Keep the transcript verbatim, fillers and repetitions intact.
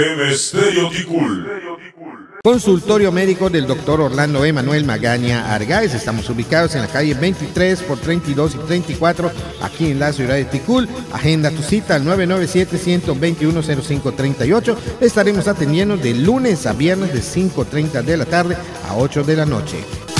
M Stereo Ticul. Consultorio médico del doctor Orlando Emanuel Magaña Argáez. Estamos ubicados en la calle veintitrés por treinta y dos y treinta y cuatro, aquí en la ciudad de Ticul. Agenda tu cita al nueve nueve siete, uno dos uno, cero cinco tres ocho. Estaremos atendiendo de lunes a viernes de cinco y media de la tarde a ocho de la noche.